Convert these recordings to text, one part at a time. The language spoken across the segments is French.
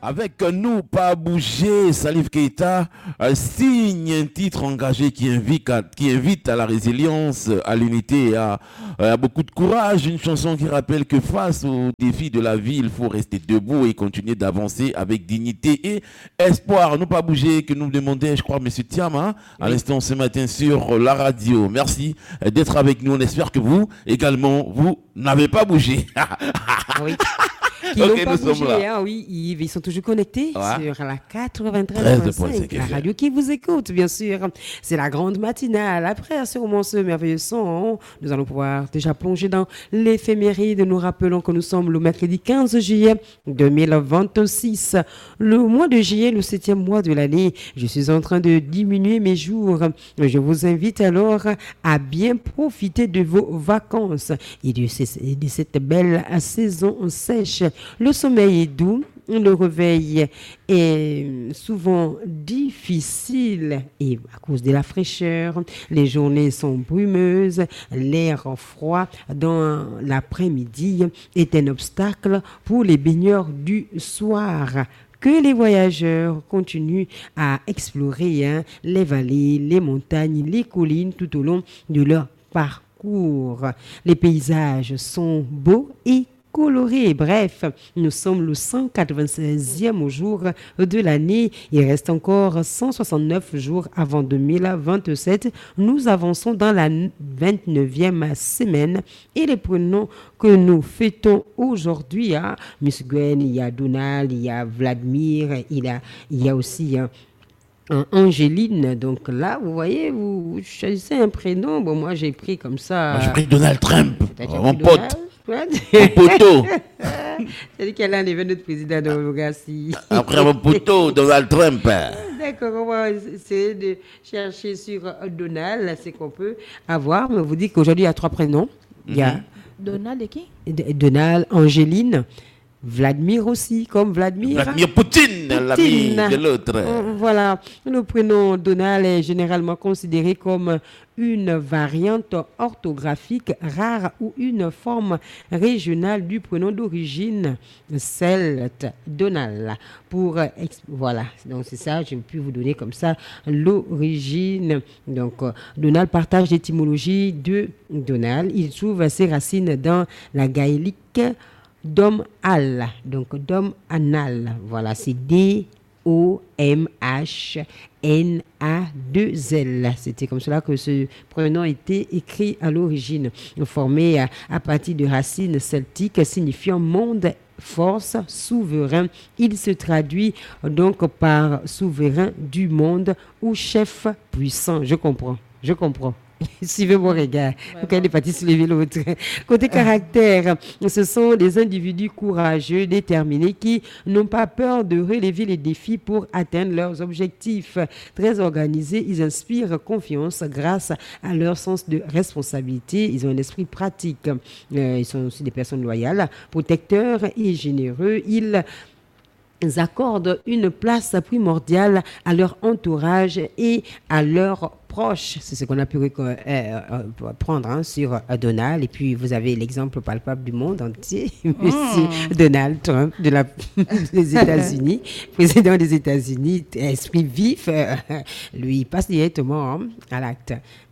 Avec nous, pas bouger, Salif Keita signe un titre engagé qui invite à la résilience, à l'unité et à beaucoup de courage. Une chanson qui rappelle que face aux défis de la vie, il faut rester debout et continuer d'avancer avec dignité et espoir. Nous, pas bouger, que nous demandait, je crois, M. Thiam, à l'instant ce matin sur la radio. Merci d'être avec nous. On espère que vous, également, vous n'avez pas bougé. Oui. Qui n'ont pas bougé, oui, ils sont toujours connectés sur la 93.5, la radio qui vous écoute, bien sûr. C'est la grande matinale. Après, sûrement ce merveilleux son, nous allons pouvoir déjà plonger dans l'éphéméride. Nous rappelons que nous sommes le mercredi 15 juillet 2026. Le mois de juillet, le 7e mois de l'année. Je suis en train de diminuer mes jours. Je vous invite alors à bien profiter de vos vacances et de cette belle saison sèche. Le sommeil est doux, le réveil est souvent difficile et à cause de la fraîcheur, les journées sont brumeuses, l'air froid dans l'après-midi est un obstacle pour les baigneurs du soir. Que les voyageurs continuent à explorer les vallées, les montagnes, les collines tout au long de leur parcours. Les paysages sont beaux et coloré. Bref, nous sommes le 196e jour de l'année. Il reste encore 169 jours avant 2027. Nous avançons dans la 29e semaine et les prénoms que nous fêtons aujourd'hui, Miss Gwen, il y a Donald, il y a Vladimir, il y a aussi Angéline. Donc là, vous voyez, vous choisissez un prénom. Bon, moi, j'ai pris comme ça. Moi, j'ai pris Donald Trump, mon pote. Mon poteau. C'est-à-dire qu'elle a enlevé notre président de l'Ogassi. Après mon poteau, Donald Trump. D'accord, on va essayer de chercher sur Donald, c'est qu'on peut avoir. Mais vous dites qu'aujourd'hui, il y a 3 prénoms. Il y a Donald et qui? Donald, Angéline, Vladimir aussi, comme Vladimir. Vladimir Poutine, l'ami de l'autre. Voilà, le prénom Donald est généralement considéré comme une variante orthographique rare ou une forme régionale du prénom d'origine celte, Donald. Voilà, donc c'est ça, je peux vous donner comme ça l'origine. Donc, Donald partage l'étymologie de Donald. Il trouve ses racines dans la gaélique Dom Al, donc Dom Anal, voilà, c'est DOMHNA2L. C'était comme cela que ce prénom était écrit à l'origine, formé à partir de racines celtiques signifiant monde, force, souverain. Il se traduit donc par souverain du monde ou chef puissant. Je comprends. Suivez mon regard. Quand il est parti se lever l'autre. Côté caractère, ce sont des individus courageux, déterminés, qui n'ont pas peur de relever les défis pour atteindre leurs objectifs. Très organisés, ils inspirent confiance grâce à leur sens de responsabilité. Ils ont un esprit pratique. Ils sont aussi des personnes loyales, protecteurs et généreux. Ils accordent une place primordiale à leur entourage et à leurs proches. C'est ce qu'on a pu prendre sur Donald. Et puis, vous avez l'exemple palpable du monde entier, Monsieur Donald Trump des États-Unis, président des États-Unis, esprit vif, lui, il passe directement à l'acte.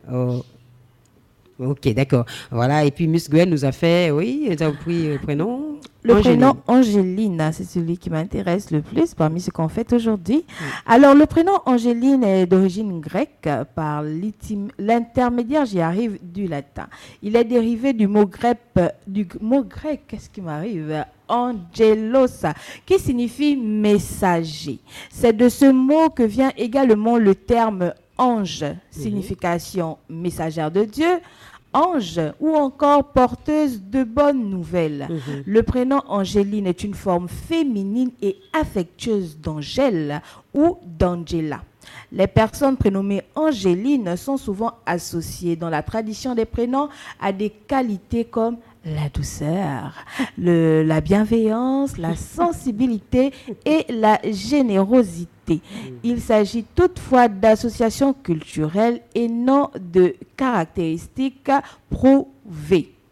Ok, d'accord. Voilà, et puis Miss Gwen nous a fait, oui, elle a pris le prénom. Le prénom Angéline, c'est celui qui m'intéresse le plus parmi ce qu'on fait aujourd'hui. Alors, le prénom Angéline est d'origine grecque par l'intermédiaire, j'y arrive, du latin. Il est dérivé du mot grec, qu'est-ce qui m'arrive? Angelos, qui signifie messager. C'est de ce mot que vient également le terme ange, signification messagère de Dieu, ange ou encore porteuse de bonnes nouvelles. Le prénom Angéline est une forme féminine et affectueuse d'Angèle ou d'Angela. Les personnes prénommées Angéline sont souvent associées dans la tradition des prénoms à des qualités comme la douceur, la bienveillance, la sensibilité et la générosité. Il s'agit toutefois d'associations culturelles et non de caractéristiques prouvées.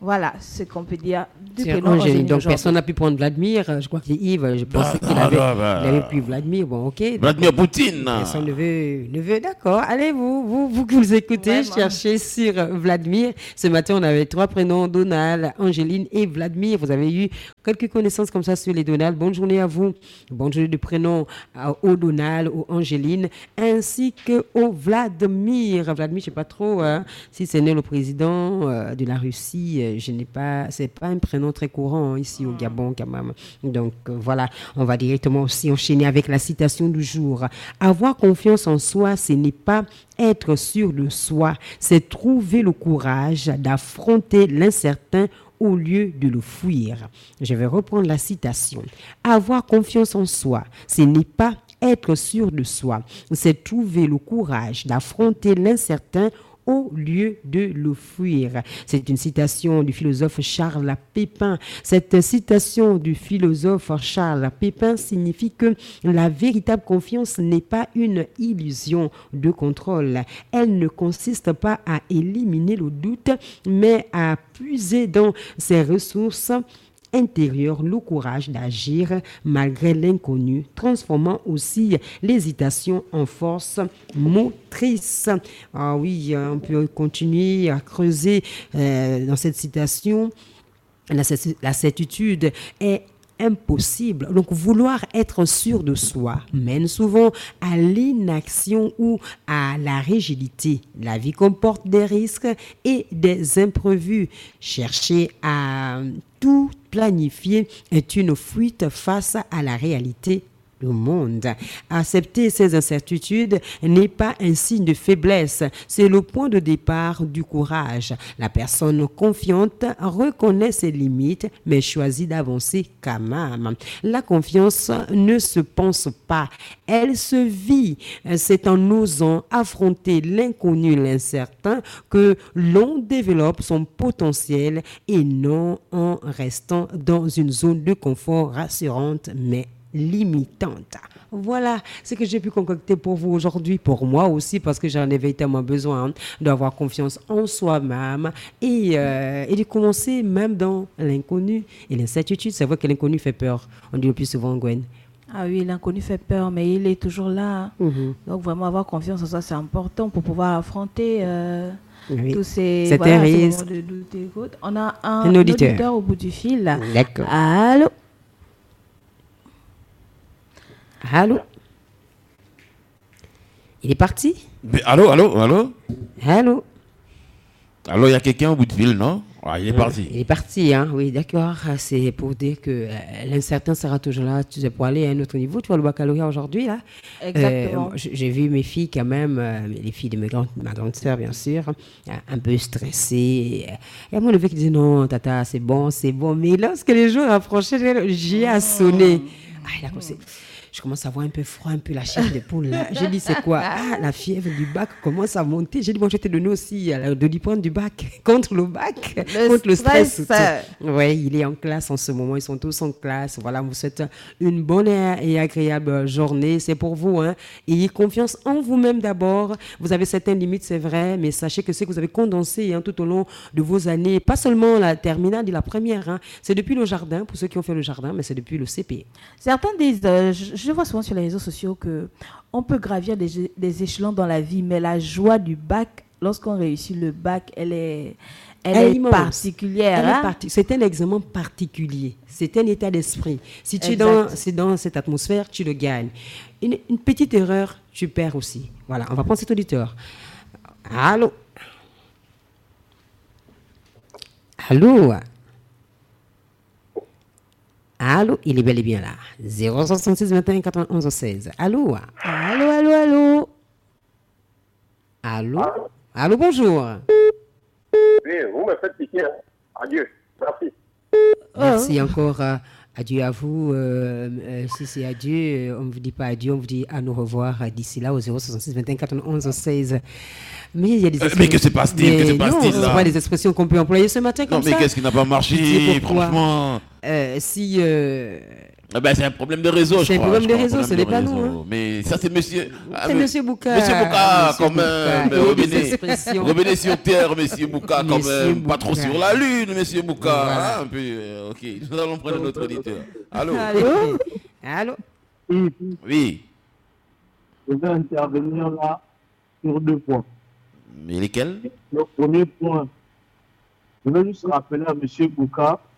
Voilà ce qu'on peut dire du prénom Angéline. Donc personne n'a pu prendre Vladimir. Je crois que c'est Yves. Je pensais qu'il avait pris Vladimir. Bon, ok. Vladimir Poutine. Personne ne veut. D'accord. Allez, vous qui vous écoutez, cherchez sur Vladimir. Ce matin, on avait 3 prénoms, Donald, Angéline et Vladimir. Vous avez eu quelques connaissances comme ça sur les Donald. Bonne journée à vous. Bonne journée de prénom au Donald, au Angéline, ainsi qu'au Vladimir. Vladimir, je ne sais pas trop si c'est né le président de la Russie. C'est pas un prénom très courant ici au Gabon quand même. Donc voilà, on va directement aussi enchaîner avec la citation du jour. Avoir confiance en soi, ce n'est pas être sûr de soi, c'est trouver le courage d'affronter l'incertain au lieu de le fuir. Je vais reprendre la citation. Avoir confiance en soi, ce n'est pas être sûr de soi, c'est trouver le courage d'affronter l'incertain au lieu de le fuir. C'est une citation du philosophe Charles Pépin. Cette citation du philosophe Charles Pépin signifie que la véritable confiance n'est pas une illusion de contrôle. Elle ne consiste pas à éliminer le doute, mais à puiser dans ses ressources intérieur le courage d'agir malgré l'inconnu, transformant aussi l'hésitation en force motrice. Ah oui, on peut continuer à creuser dans cette citation. La certitude est impossible. Donc, vouloir être sûr de soi mène souvent à l'inaction ou à la rigidité. La vie comporte des risques et des imprévus. Chercher à tout planifier est une fuite face à la réalité du monde. Accepter ces incertitudes n'est pas un signe de faiblesse, c'est le point de départ du courage. La personne confiante reconnaît ses limites, mais choisit d'avancer quand même. La confiance ne se pense pas, elle se vit. C'est en osant affronter l'inconnu, l'incertain, que l'on développe son potentiel et non en restant dans une zone de confort rassurante, mais limitante. Voilà ce que j'ai pu concocter pour vous aujourd'hui, pour moi aussi, parce que j'en ai véritablement besoin d'avoir confiance en soi-même et de commencer même dans l'inconnu et l'incertitude. C'est vrai que l'inconnu fait peur, on dit le plus souvent, Gwen. Ah oui, l'inconnu fait peur, mais il est toujours là. Donc vraiment avoir confiance en soi, c'est important pour pouvoir affronter tous ces moments de doute et autres. On a un auditeur au bout du fil. D'accord. Allô? Allô? Il est parti? Allô? Allô? Allô, il y a quelqu'un au bout de fil, non? Il est parti. Il est parti, hein? Oui, d'accord. C'est pour dire que l'incertain sera toujours là. Tu sais, pour aller à un autre niveau. Tu vois le baccalauréat aujourd'hui, là? Exactement. J'ai vu mes filles quand même, les filles de ma grande sœur, bien sûr, un peu stressées. Et moi, le mec disait non, tata, c'est bon. Mais lorsque les jours approchaient, j'ai à sonner. Il a commencé. Je commence à avoir un peu froid, un peu la chair de poule. J'ai dit, c'est quoi? La fièvre du bac commence à monter. J'ai dit, bon, je vais te donner aussi de l'hypone du bac contre le bac, contre le stress. Oui, il est en classe en ce moment. Ils sont tous en classe. Voilà, on vous souhaite une bonne et agréable journée. C'est pour vous. Ayez confiance en vous-même d'abord. Vous avez certaines limites, c'est vrai, mais sachez que ce que vous avez condensé tout au long de vos années, pas seulement la terminale et la première, c'est depuis le jardin, pour ceux qui ont fait le jardin, mais c'est depuis le CP. Certains disent... Je vois souvent sur les réseaux sociaux qu'on peut gravir des échelons dans la vie, mais la joie du bac, lorsqu'on réussit le bac, elle est particulière. C'est un examen particulier. C'est un état d'esprit. Si tu es dans cette atmosphère, tu le gagnes. Une petite erreur, tu perds aussi. Voilà, on va prendre cet auditeur. Allô? Allô, il est bel et bien là. 066 21 91 16. Allô, bonjour. Oui, vous me faites piquer. Adieu. Merci. Merci encore. Adieu à vous. Si c'est adieu, on ne vous dit pas adieu, on vous dit à nous revoir d'ici là au 066 21 91 16. Mais il y a des expressions. Mais que se passe-t-il là? Ce ne sont pas des expressions qu'on peut employer ce matin comme ça. Non, mais qu'est-ce qui n'a pas marché, franchement? C'est un problème de réseau, je crois. C'est un problème de réseau, ce n'est pas nous. Hein. Mais ça, c'est monsieur... C'est monsieur Bouka. Monsieur Bouka, quand même. Revenez sur terre, monsieur Bouka, quand même. Pas trop sur la lune, monsieur Bouka. Un peu, ok, nous allons prendre notre auditeur. Allô? Allô? Oui. Je vais intervenir là sur 2 points. Mais lesquels? Le premier point, je vais juste rappeler à monsieur Bouka